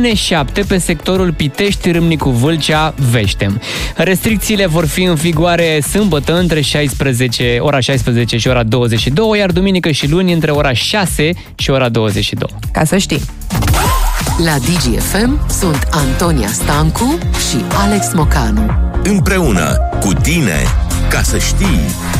N7 pe sectorul Pitești, Râmnicu Vâlcea, Veștem. Restricțiile vor fi în vigoare sâmbătă între ora 16 și ora 22, iar duminică și luni între ora 6 și ora 22. Ca să știi. La DGFM sunt Antonia Stancu și Alex Mocanu. Împreună cu tine, ca să știi.